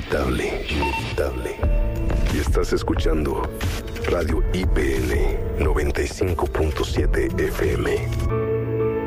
inevitable, inevitable. Y estás escuchando Radio IPN 95.7 FM.